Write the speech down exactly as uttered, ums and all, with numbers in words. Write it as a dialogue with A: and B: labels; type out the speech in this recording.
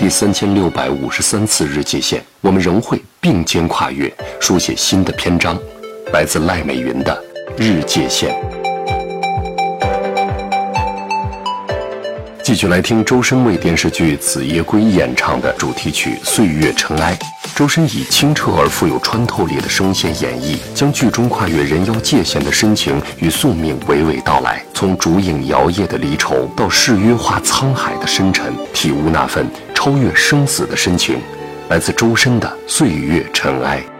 A: 第三千六百五十三次日界线，我们仍会并肩跨越，书写新的篇章。来自赖美云的《日界线》。继续来听周深为电视剧《子夜归》演唱的主题曲《岁月尘埃》。周深以清澈而富有穿透力的声线演绎，将剧中跨越人妖界限的深情与宿命娓娓道来，从烛影摇曳的离愁到誓约化沧海的深沉，体悟那份超越生死的深情。来自周深的《岁月尘埃》。